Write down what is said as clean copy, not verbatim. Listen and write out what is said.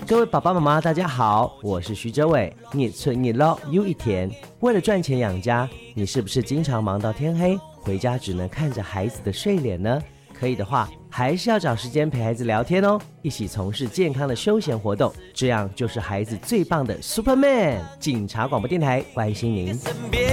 各位爸爸妈妈大家好，我是徐哲伟。你存你捞又一天，为了赚钱养家，你是不是经常忙到天黑，回家只能看着孩子的睡脸呢？可以的话，还是要找时间陪孩子聊天哦，一起从事健康的休闲活动，这样就是孩子最棒的 Superman。警察广播电台关心您。